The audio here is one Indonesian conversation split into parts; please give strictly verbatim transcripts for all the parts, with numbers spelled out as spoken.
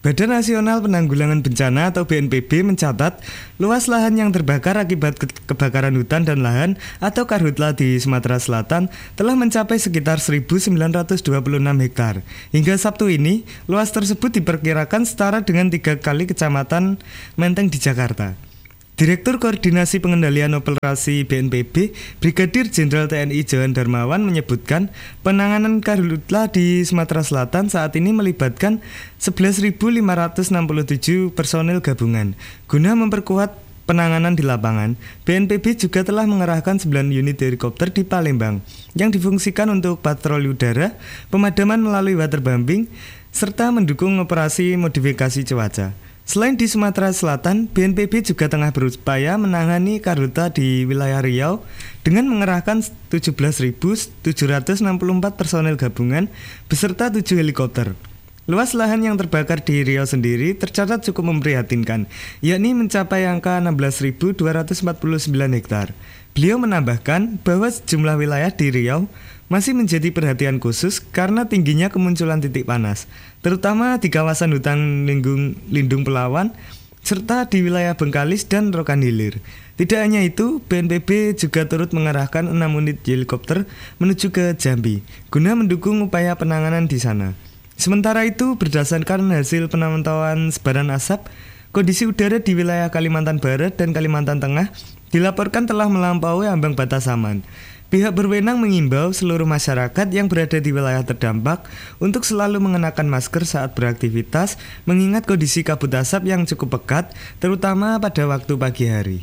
Badan Nasional Penanggulangan Bencana atau B N P B mencatat luas lahan yang terbakar akibat ke- kebakaran hutan dan lahan atau karhutla di Sumatera Selatan telah mencapai sekitar seribu sembilan ratus dua puluh enam hektar. Hingga Sabtu ini, luas tersebut diperkirakan setara dengan tiga kali kecamatan Menteng di Jakarta. Direktur Koordinasi Pengendalian Operasi B N P B, Brigadir Jenderal T N I Johan Darmawan menyebutkan penanganan karhutla di Sumatera Selatan saat ini melibatkan sebelas ribu lima ratus enam puluh tujuh personil gabungan. Guna memperkuat penanganan di lapangan, B N P B juga telah mengerahkan sembilan unit helikopter di Palembang yang difungsikan untuk patroli udara, pemadaman melalui waterbombing, serta mendukung operasi modifikasi cuaca. Selain di Sumatera Selatan, B N P B juga tengah berupaya menangani karhutla di wilayah Riau dengan mengerahkan tujuh belas ribu tujuh ratus enam puluh empat personel gabungan beserta tujuh helikopter. Luas lahan yang terbakar di Riau sendiri tercatat cukup memprihatinkan, yakni mencapai angka enam belas ribu dua ratus empat puluh sembilan hektar. Beliau menambahkan bahwa sejumlah wilayah di Riau masih menjadi perhatian khusus karena tingginya kemunculan titik panas, terutama di kawasan hutan lindung, lindung Pelawan, serta di wilayah Bengkalis dan Rokan Hilir. Tidak hanya itu, B N P B juga turut mengerahkan enam unit helikopter menuju ke Jambi, guna mendukung upaya penanganan di sana. Sementara itu, berdasarkan hasil pemantauan sebaran asap, kondisi udara di wilayah Kalimantan Barat dan Kalimantan Tengah dilaporkan telah melampaui ambang batas aman. Pihak berwenang mengimbau seluruh masyarakat yang berada di wilayah terdampak untuk selalu mengenakan masker saat beraktivitas, mengingat kondisi kabut asap yang cukup pekat, terutama pada waktu pagi hari.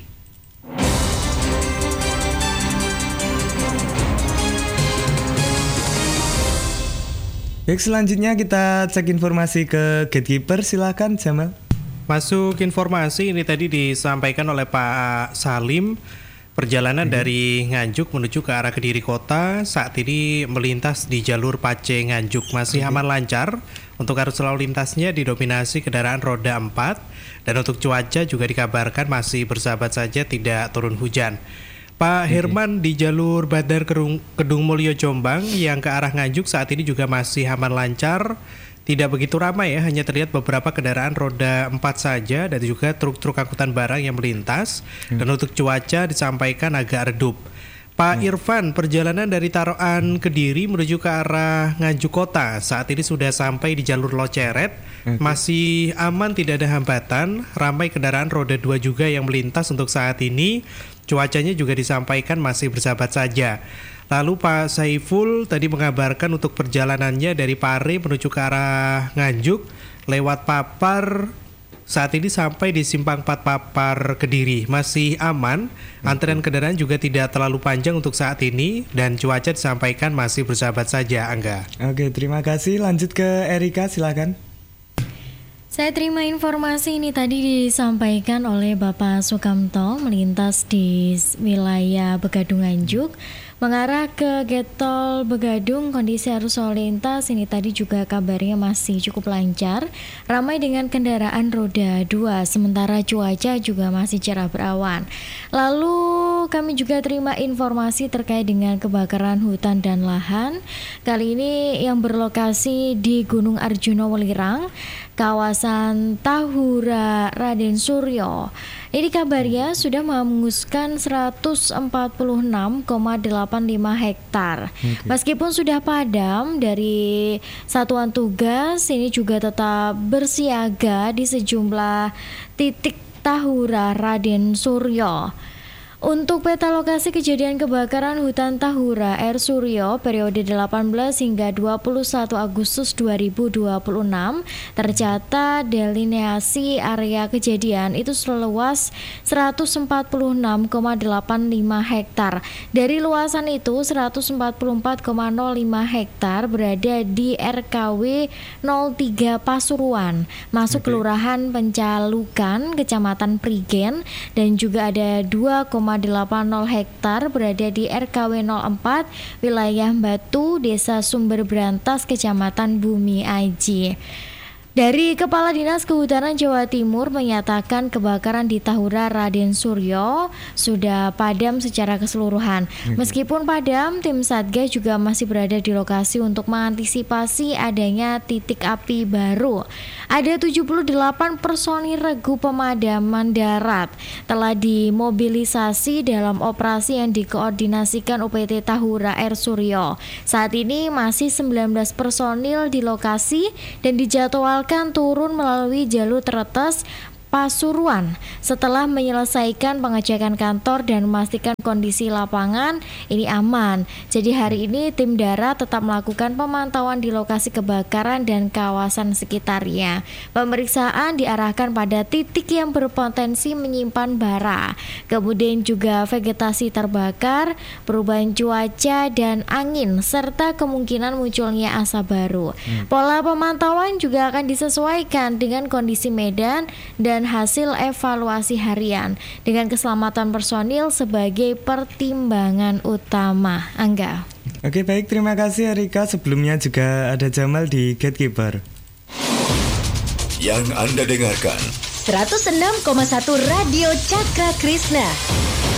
Baik, selanjutnya kita cek informasi ke Gatekeeper. Silakan Jamal. Masuk informasi ini tadi disampaikan oleh Pak Salim. Perjalanan hmm. dari Nganjuk menuju ke arah Kediri Kota saat ini melintas di jalur Pace Nganjuk masih aman lancar. Untuk arus lalu lintasnya didominasi kendaraan roda empat dan untuk cuaca juga dikabarkan masih bersahabat saja, tidak turun hujan. Pak Herman di jalur Bandar Kedung Mulyo Jombang yang ke arah Nganjuk saat ini juga masih aman lancar. Tidak begitu ramai ya, hanya terlihat beberapa kendaraan roda empat saja dan juga truk-truk angkutan barang yang melintas. Hmm. Dan untuk cuaca disampaikan agak redup. Pak hmm. Irfan, perjalanan dari Taroan Kediri menuju ke arah Nganjuk Kota saat ini sudah sampai di jalur Loceret. Okay. Masih aman, tidak ada hambatan. Ramai kendaraan roda dua juga yang melintas untuk saat ini. Cuacanya juga disampaikan masih bersahabat saja. Lalu Pak Saiful tadi mengabarkan untuk perjalanannya dari Pare menuju ke arah Nganjuk lewat Papar saat ini sampai di Simpang empat Papar Kediri. Masih aman, antrian kendaraan juga tidak terlalu panjang untuk saat ini dan cuaca disampaikan masih bersahabat saja, Angga. Oke, terima kasih. Lanjut ke Erika, silakan. Saya terima informasi ini tadi disampaikan oleh Bapak Sukamto melintas di wilayah Begadung Nganjuk mengarah ke Getol Begadung. Kondisi arus lalu lintas ini tadi juga kabarnya masih cukup lancar, ramai dengan kendaraan roda dua, sementara cuaca juga masih cerah berawan. Lalu kami juga terima informasi terkait dengan kebakaran hutan dan lahan, kali ini yang berlokasi di Gunung Arjuna Welirang, kawasan Tahura Raden Suryo. Ini kabarnya sudah menghanguskan seratus empat puluh enam koma delapan lima hektar. Okay. Meskipun sudah padam, dari satuan tugas ini juga tetap bersiaga di sejumlah titik Tahura Raden Suryo. Untuk peta lokasi kejadian kebakaran hutan Tahura R Suryo periode delapan belas hingga dua puluh satu Agustus dua ribu dua puluh enam, tercatat delineasi area kejadian itu seluas seratus empat puluh enam koma delapan lima hektar. Dari luasan itu seratus empat puluh empat koma nol lima hektar berada di R K W nol tiga Pasuruan, masuk okay. Kelurahan Pencalukan, Kecamatan Prigen, dan juga ada dua koma delapan nol hektar berada di R K W nol empat wilayah Batu, Desa Sumber Brantas, Kecamatan Bumi Aji. Dari Kepala Dinas Kehutanan Jawa Timur menyatakan kebakaran di Tahura Raden Suryo sudah padam secara keseluruhan. Meskipun padam, tim Satgas juga masih berada di lokasi untuk mengantisipasi adanya titik api baru. Ada tujuh puluh delapan personil regu pemadaman darat telah dimobilisasi dalam operasi yang dikoordinasikan U P T Tahura R Suryo. Saat ini masih sembilan belas personil di lokasi dan dijadwalkan akan turun melalui jalur Tretes Pasuruan setelah menyelesaikan pengecekan kantor dan memastikan kondisi lapangan ini aman. Jadi hari ini tim darat tetap melakukan pemantauan di lokasi kebakaran dan kawasan sekitarnya. Pemeriksaan diarahkan pada titik yang berpotensi menyimpan bara, kemudian juga vegetasi terbakar, perubahan cuaca dan angin, serta kemungkinan munculnya asap baru. Hmm. Pola pemantauan juga akan disesuaikan dengan kondisi medan dan hasil evaluasi harian dengan keselamatan personil sebagai pertimbangan utama. Angga. Oke, baik, terima kasih Erika. Sebelumnya juga ada Jamal di Gatekeeper. Yang Anda dengarkan seratus enam koma satu Radio Cakra Krishna.